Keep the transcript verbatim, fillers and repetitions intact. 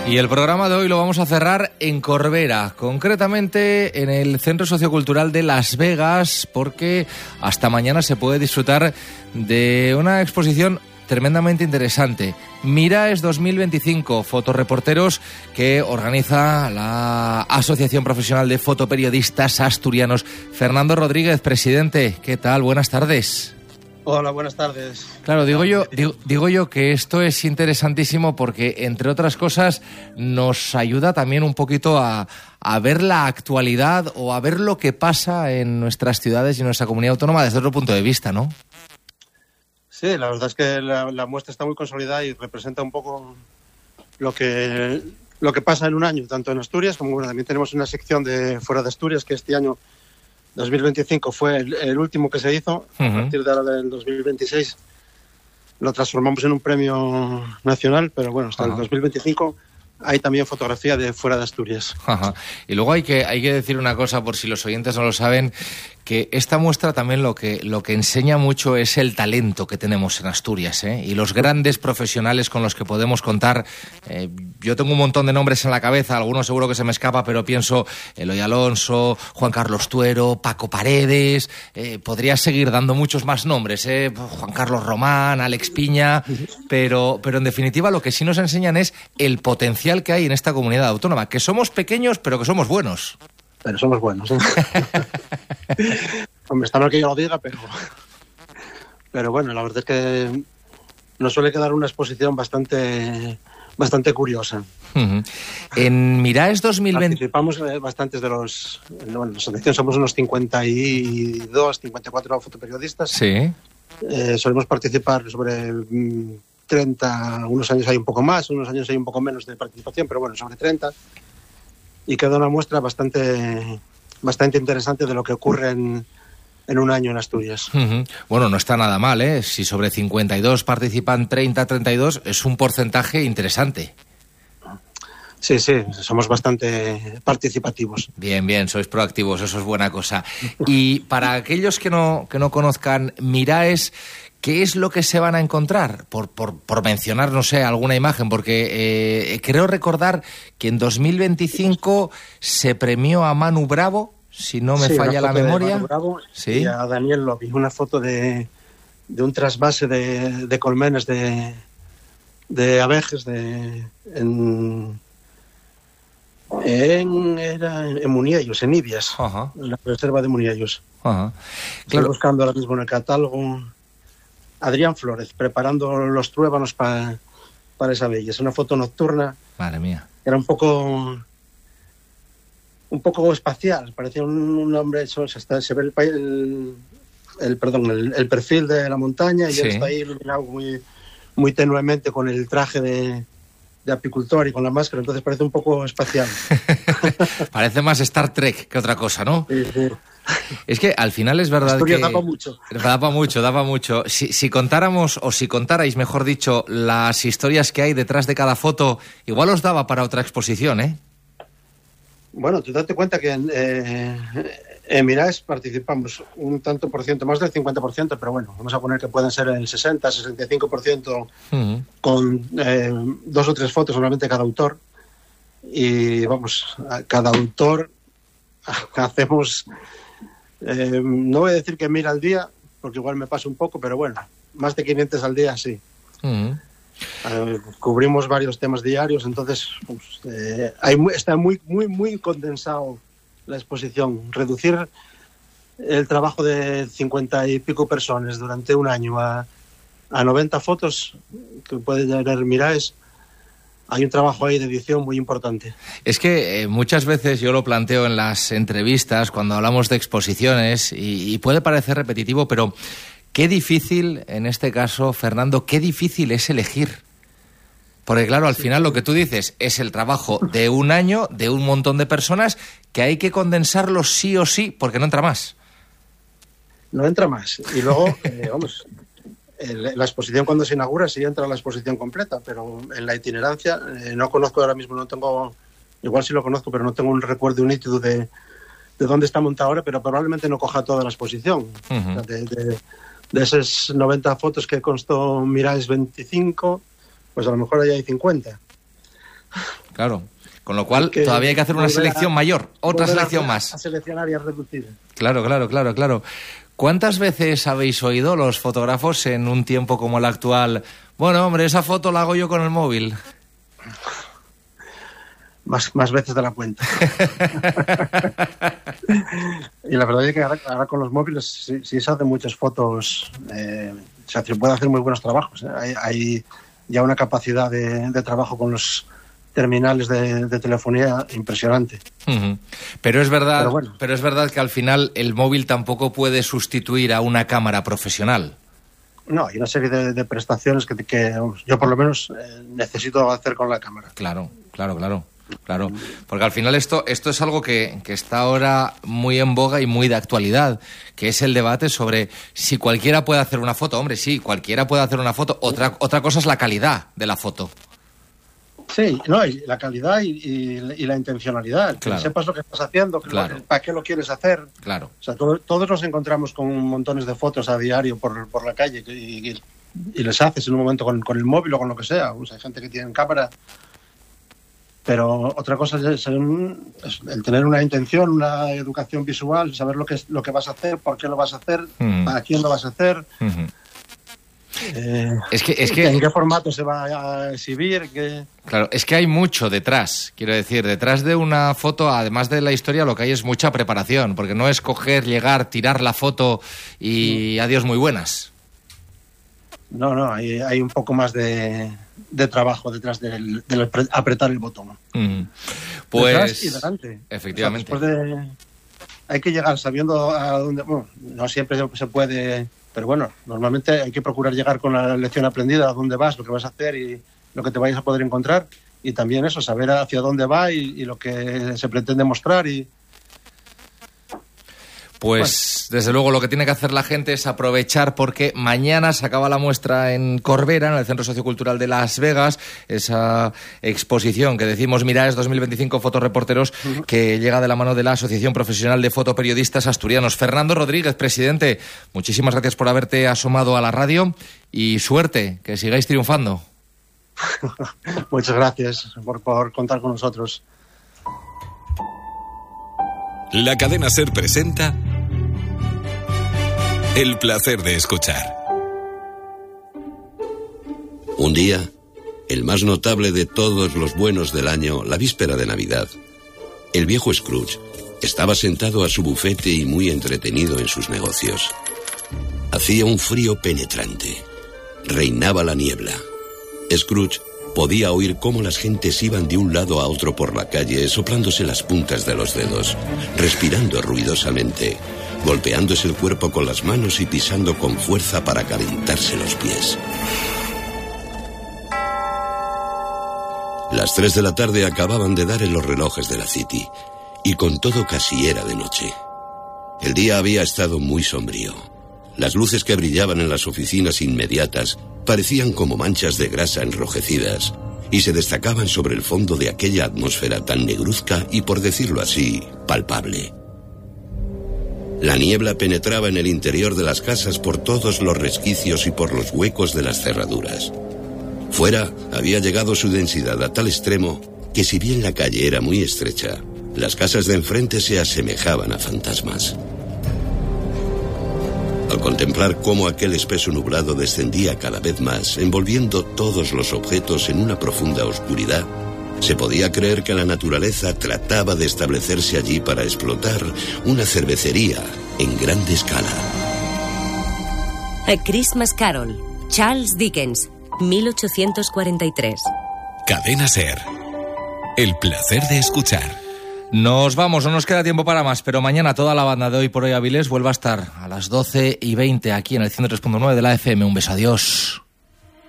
Y el programa de hoy lo vamos a cerrar en Corbera, concretamente en el Centro Sociocultural de Las Vegas, porque hasta mañana se puede disfrutar de una exposición tremendamente interesante. Miraes dos mil veinticinco, fotoreporteros que organiza la Asociación Profesional de Fotoperiodistas Asturianos. Fernando Rodríguez, presidente, ¿qué tal? Buenas tardes. Hola, buenas tardes. Claro, digo yo, digo, digo yo que esto es interesantísimo porque, entre otras cosas, nos ayuda también un poquito a, a ver la actualidad o a ver lo que pasa en nuestras ciudades y en nuestra comunidad autónoma desde otro punto de vista, ¿no? Sí, la verdad es que la, la muestra está muy consolidada y representa un poco lo que lo que pasa en un año, tanto en Asturias como bueno, también tenemos una sección de fuera de Asturias que este año dos mil veinticinco fue el, el último que se hizo. Uh-huh. A partir de ahora del dos mil veintiséis lo transformamos en un premio nacional, pero bueno, hasta uh-huh. el dos mil veinticinco hay también fotografía de fuera de Asturias. Ajá. Y luego hay que hay que decir una cosa, por si los oyentes no lo saben, que esta muestra también lo que lo que enseña mucho es el talento que tenemos en Asturias, ¿eh? Y los grandes profesionales con los que podemos contar. Eh, yo tengo un montón de nombres en la cabeza, algunos seguro que se me escapa, pero pienso Eloy Alonso, Juan Carlos Tuero, Paco Paredes, eh, podría seguir dando muchos más nombres, ¿eh? Juan Carlos Román, Alex Piña, pero, pero en definitiva lo que sí nos enseñan es el potencial que hay en esta comunidad autónoma, que somos pequeños pero que somos buenos. Pero somos buenos, ¿eh? Hombre, está mal que yo lo diga, pero pero bueno, la verdad es que nos suele quedar una exposición bastante bastante curiosa. Uh-huh. En Miraes dos mil veinte participamos eh, bastantes de los, bueno, en la asociación somos unos cincuenta y dos, cincuenta y cuatro fotoperiodistas. Sí. Eh, solemos participar sobre mmm, treinta, unos años hay un poco más, unos años hay un poco menos de participación, pero bueno, sobre treinta. Y queda una muestra bastante bastante interesante de lo que ocurre en, en un año en Asturias. Uh-huh. Bueno, no está nada mal, ¿eh? Si sobre cincuenta y dos participan treinta, treinta y dos, es un porcentaje interesante. Sí, sí, somos bastante participativos. Bien, bien, sois proactivos, eso es buena cosa. Y para aquellos que no, que no conozcan Miraes, ¿qué es lo que se van a encontrar? Por, por, por mencionar, no sé, alguna imagen, porque eh, creo recordar que en dos mil veinticinco se premió a Manu Bravo, si no me sí, falla la memoria. Manu Bravo, ¿sí? Y a Daniel Lobby, una foto de, de un trasvase de, de colmenes de, de abejas de, en, en, era en Muniellos, en Ibias, uh-huh. en la reserva de Muniellos. Uh-huh. Claro. Estoy buscando ahora mismo en el catálogo. Adrián Flores, preparando los truébanos para para esa bella. Es una foto nocturna. Madre mía. Era un poco un poco espacial. Parecía un, un hombre... Eso, se, está, se ve el, el, el, perdón, el, el perfil de la montaña y sí. Él está ahí iluminado muy, muy tenuemente con el traje de, de apicultor y con la máscara. Entonces parece un poco espacial. Parece más Star Trek que otra cosa, ¿no? Sí, sí. Es que al final es verdad Asturias que... daba mucho. Daba mucho, daba mucho. Si, si contáramos, o si contarais, mejor dicho, las historias que hay detrás de cada foto, igual os daba para otra exposición, ¿eh? Bueno, tú date cuenta que en, eh, en Miraes participamos un tanto por ciento, más del cincuenta por ciento, pero bueno, vamos a poner que pueden ser el sesenta, sesenta y cinco por ciento uh-huh. con eh, dos o tres fotos solamente cada autor. Y vamos, a cada autor hacemos... Eh, no voy a decir que mil al día, porque igual me pasa un poco, pero bueno, más de quinientos al día sí. Uh-huh. Eh, cubrimos varios temas diarios, entonces pues, eh, hay, está muy, muy, muy condensado la exposición. Reducir el trabajo de cincuenta y pico personas durante un año a, a noventa fotos que puede tener Miraes. Hay un trabajo ahí de edición muy importante. Es que eh, muchas veces yo lo planteo en las entrevistas, cuando hablamos de exposiciones, y, y puede parecer repetitivo, pero qué difícil, en este caso, Fernando, qué difícil es elegir. Porque claro, al final lo que tú dices es el trabajo de un año, de un montón de personas, que hay que condensarlo sí o sí, porque no entra más. No entra más. Y luego, eh, vamos... la exposición cuando se inaugura sí entra la exposición completa, pero en la itinerancia eh, no conozco ahora mismo, no tengo, igual sí lo conozco, pero no tengo un recuerdo nítido de, de dónde está montada ahora, pero probablemente no coja toda la exposición. Uh-huh. O sea, de, de, de esas noventa fotos que constó Miraes veinticinco, pues a lo mejor ahí hay cincuenta. claro. Con lo cual, que todavía hay que hacer una selección a, mayor, otra selección a, más. A seleccionar y a reducir. Claro, claro, claro, claro. ¿Cuántas veces habéis oído los fotógrafos en un tiempo como el actual? Bueno, hombre, esa foto la hago yo con el móvil. Más, más veces de la cuenta. Y la verdad es que ahora, ahora con los móviles sí, sí se hacen muchas fotos, eh, se puede hacer muy buenos trabajos. ¿eh? Hay, hay ya una capacidad de, de trabajo con los terminales de, de telefonía impresionante. Uh-huh. Pero es verdad, pero, bueno. pero es verdad que al final el móvil tampoco puede sustituir a una cámara profesional. No, hay una serie de, de prestaciones que, que yo por lo menos eh, necesito hacer con la cámara. Claro, claro, claro. Claro, porque al final esto, esto es algo que, que está ahora muy en boga y muy de actualidad, que es el debate sobre si cualquiera puede hacer una foto. Hombre, sí, cualquiera puede hacer una foto. Otra, otra cosa es la calidad de la foto. Sí, no, y la calidad y, y, y la intencionalidad. Claro. Que sepas lo que estás haciendo, que claro. lo, para qué lo quieres hacer. Claro. O sea, todo, todos nos encontramos con montones de fotos a diario por, por la calle y, y, y les haces en un momento con, con el móvil o con lo que sea. O sea, hay gente que tiene cámara. Pero otra cosa es el tener una intención, una educación visual, saber lo que es lo que vas a hacer, por qué lo vas a hacer, uh-huh. para quién lo vas a hacer, uh-huh. eh, es que, es que, en qué formato se va a exhibir. Que... Claro, es que hay mucho detrás, quiero decir, detrás de una foto, además de la historia, lo que hay es mucha preparación, porque no es coger, llegar, tirar la foto y uh-huh. adiós muy buenas. No, no, hay, hay un poco más de, de trabajo detrás del, del apretar el botón. Mm. Pues, detrás y delante. Efectivamente. O sea, después de, hay que llegar sabiendo a dónde... Bueno, no siempre se puede, pero bueno, normalmente hay que procurar llegar con la lección aprendida, a dónde vas, lo que vas a hacer y lo que te vayas a poder encontrar. Y también eso, saber hacia dónde va y, y lo que se pretende mostrar y... Pues bueno. Desde luego lo que tiene que hacer la gente es aprovechar porque mañana se acaba la muestra en Corbera, en el Centro Sociocultural de Las Vegas, esa exposición que decimos Miraes dos mil veinticinco Fotoreporteros, uh-huh. que llega de la mano de la Asociación Profesional de Fotoperiodistas Asturianos. Fernando Rodríguez, presidente, muchísimas gracias por haberte asomado a la radio y suerte, que sigáis triunfando. Muchas gracias por, por contar con nosotros. La cadena SER presenta El placer de escuchar. Un día, el más notable de todos los buenos del año, la víspera de Navidad, el viejo Scrooge estaba sentado a su bufete y muy entretenido en sus negocios. Hacía un frío penetrante. Reinaba la niebla. Scrooge podía oír cómo las gentes iban de un lado a otro por la calle, soplándose las puntas de los dedos, respirando ruidosamente, golpeándose el cuerpo con las manos y pisando con fuerza para calentarse los pies. Las tres de la tarde acababan de dar en los relojes de la City, y con todo casi era de noche. El día había estado muy sombrío. Las luces que brillaban en las oficinas inmediatas parecían como manchas de grasa enrojecidas y se destacaban sobre el fondo de aquella atmósfera tan negruzca y, por decirlo así, palpable. La niebla penetraba en el interior de las casas por todos los resquicios y por los huecos de las cerraduras. Fuera había llegado su densidad a tal extremo que, si bien la calle era muy estrecha, las casas de enfrente se asemejaban a fantasmas. Al contemplar cómo aquel espeso nublado descendía cada vez más, envolviendo todos los objetos en una profunda oscuridad, se podía creer que la naturaleza trataba de establecerse allí para explotar una cervecería en grande escala. A Christmas Carol, Charles Dickens, mil ochocientos cuarenta y tres. Cadena SER. El placer de escuchar. Nos vamos, no nos queda tiempo para más, pero mañana toda la banda de Hoy por Hoy Avilés vuelve a estar a las doce y veinte aquí en el ciento tres punto nueve de la F M. Un beso, adiós.